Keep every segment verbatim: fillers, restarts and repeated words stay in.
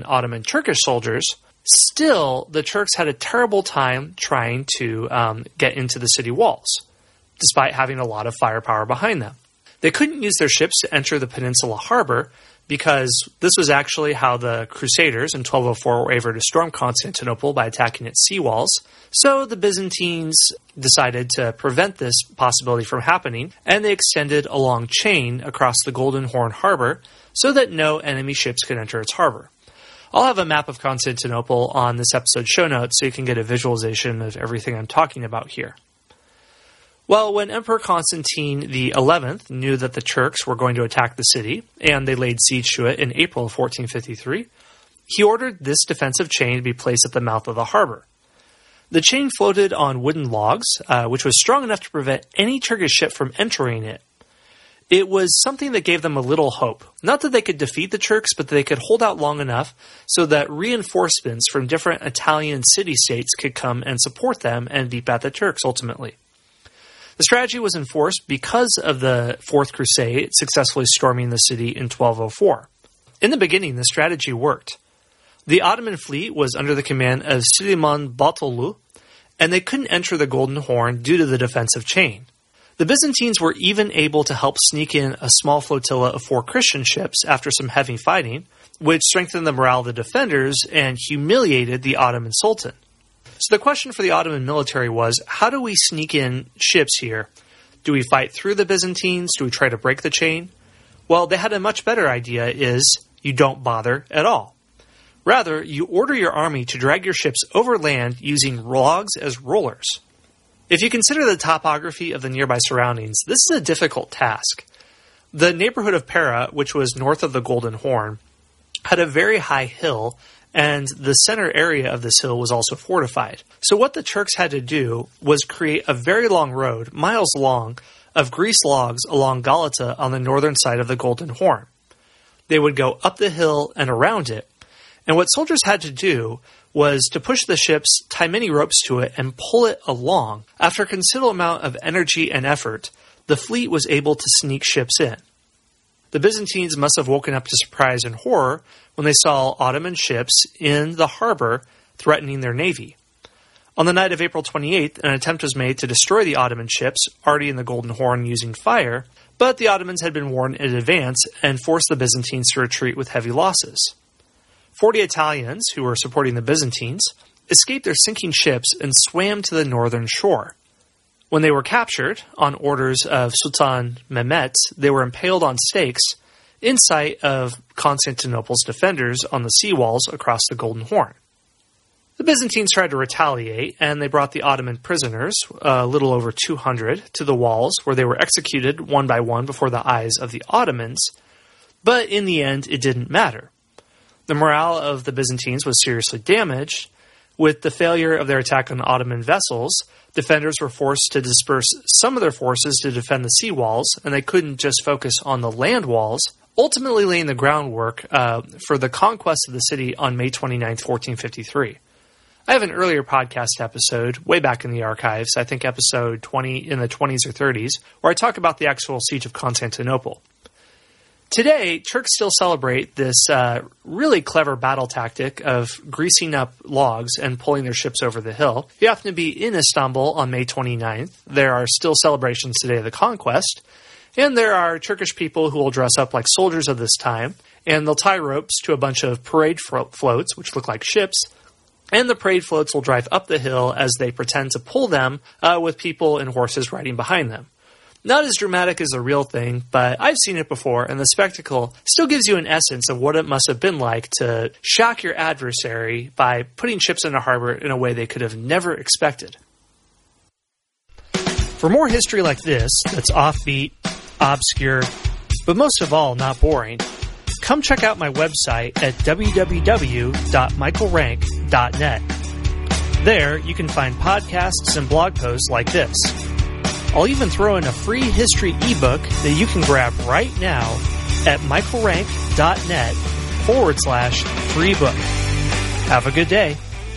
Ottoman Turkish soldiers, still the Turks had a terrible time trying to um, get into the city walls, despite having a lot of firepower behind them. They couldn't use their ships to enter the peninsula harbor because this was actually how the Crusaders in twelve oh four were able to storm Constantinople by attacking its sea walls. So the Byzantines decided to prevent this possibility from happening, and they extended a long chain across the Golden Horn harbor so that no enemy ships could enter its harbor. I'll have a map of Constantinople on this episode's show notes so you can get a visualization of everything I'm talking about here. Well, when Emperor Constantine the eleventh knew that the Turks were going to attack the city, and they laid siege to it in April of fourteen fifty-three, he ordered this defensive chain to be placed at the mouth of the harbor. The chain floated on wooden logs, uh, which was strong enough to prevent any Turkish ship from entering it. It was something that gave them a little hope. Not that they could defeat the Turks, but that they could hold out long enough so that reinforcements from different Italian city-states could come and support them and beat back the Turks ultimately. The strategy was enforced because of the Fourth Crusade successfully storming the city in twelve oh four. In the beginning, the strategy worked. The Ottoman fleet was under the command of Süleyman Batolu, and they couldn't enter the Golden Horn due to the defensive chain. The Byzantines were even able to help sneak in a small flotilla of four Christian ships after some heavy fighting, which strengthened the morale of the defenders and humiliated the Ottoman Sultan. So the question for the Ottoman military was, how do we sneak in ships here? Do we fight through the Byzantines? Do we try to break the chain? Well, they had a much better idea, is you don't bother at all. Rather, you order your army to drag your ships over land using logs as rollers. If you consider the topography of the nearby surroundings, this is a difficult task. The neighborhood of Pera, which was north of the Golden Horn, had a very high hill, and the center area of this hill was also fortified. So what the Turks had to do was create a very long road, miles long, of grease logs along Galata on the northern side of the Golden Horn. They would go up the hill and around it, and what soldiers had to do was to push the ships, tie many ropes to it, and pull it along. After a considerable amount of energy and effort, the fleet was able to sneak ships in. The Byzantines must have woken up to surprise and horror when they saw Ottoman ships in the harbor threatening their navy. On the night of April twenty-eighth, an attempt was made to destroy the Ottoman ships already in the Golden Horn using fire, but the Ottomans had been warned in advance and forced the Byzantines to retreat with heavy losses. Forty Italians, who were supporting the Byzantines, escaped their sinking ships and swam to the northern shore. When they were captured, on orders of Sultan Mehmet, they were impaled on stakes in sight of Constantinople's defenders on the sea walls across the Golden Horn. The Byzantines tried to retaliate, and they brought the Ottoman prisoners, a little over two hundred, to the walls, where they were executed one by one before the eyes of the Ottomans, but in the end it didn't matter. The morale of the Byzantines was seriously damaged. With the failure of their attack on Ottoman vessels, defenders were forced to disperse some of their forces to defend the sea walls, and they couldn't just focus on the land walls, ultimately laying the groundwork uh, for the conquest of the city on May twenty-ninth, fourteen fifty-three. I have an earlier podcast episode, way back in the archives, I think episode twenty in the twenties or thirties, where I talk about the actual siege of Constantinople. Today, Turks still celebrate this uh, really clever battle tactic of greasing up logs and pulling their ships over the hill. If you happen to be in Istanbul on May twenty-ninth, there are still celebrations today of the conquest, and there are Turkish people who will dress up like soldiers of this time, and they'll tie ropes to a bunch of parade flo- floats, which look like ships, and the parade floats will drive up the hill as they pretend to pull them uh, with people and horses riding behind them. Not as dramatic as the real thing, but I've seen it before, and the spectacle still gives you an essence of what it must have been like to shock your adversary by putting ships in a harbor in a way they could have never expected. For more history like this, that's offbeat, obscure, but most of all, not boring, come check out my website at w w w dot michael rank dot net. There, you can find podcasts and blog posts like this. I'll even throw in a free history ebook that you can grab right now at michaelrank.net forward slash free book. Have a good day.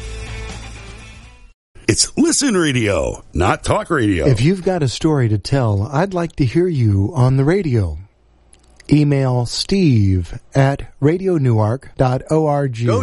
It's Listen Radio, not talk radio. If you've got a story to tell, I'd like to hear you on the radio. Email steve at radio newark dot org.